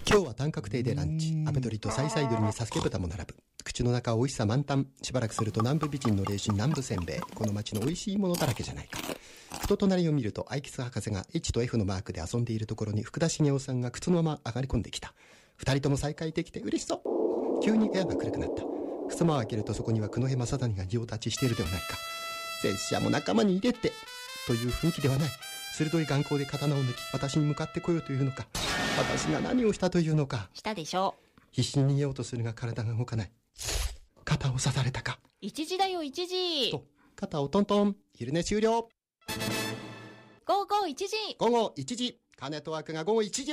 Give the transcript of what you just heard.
今日は短角亭でランチ。アメ鳥とサイサイ鳥にサスケ豚も並ぶ。口の中は美味しさ満タン。しばらくすると南部美人の霊神南部せんべい。この街の美味しいものだらけじゃないか。ふと隣を見ると、アイキス博士が H と F のマークで遊んでいるところに福田茂雄さんが靴のまま上がり込んできた。二人とも再会できて嬉しそう。急に部屋が暗くなった。襖を開けるとそこには久野辺正谷が仁王立ちしているではないか。拙者も仲間に入れてという雰囲気ではない。鋭い眼光で刀を抜き、私に向かってこようというのか。私が何をしたというのか。 したでしょう。 必死に逃げようとするが体が動かない。肩を刺されたか。 1時だよ、1時。 と、肩をトントン。昼寝終了。 午後1時。 午後1時。金と枠が午後1時。